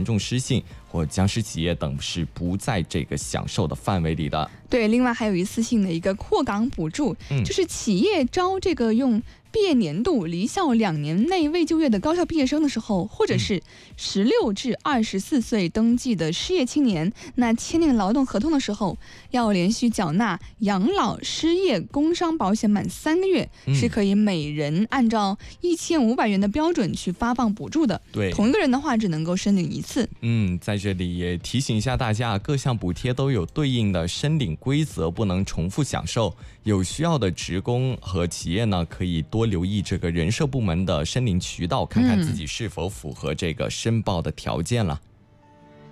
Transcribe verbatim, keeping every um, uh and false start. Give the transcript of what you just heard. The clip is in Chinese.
严重失信或僵尸企业等是不在这个享受的范围里的。 对，另外还有一次性的一个扩岗补助， 嗯、 就是企业招这个用毕业年度离校两年内未就业的高校毕业生的时候，或者是十六至二十四岁登记的失业青年，那签订劳动合同的时候，要连续缴纳养老、失业、工伤保险满三个月， 嗯、 是可以每人按照一千五百元的标准去发放补助的。 对， 同一个人的话只能够申领一次。 嗯，在这里也提醒一下大家，各项补贴都有对应的申领规则，不能重复享受。有需要的职工和企业呢，可以多留意这个人社部门的申领渠道，看看自己是否符合这个申报的条件了。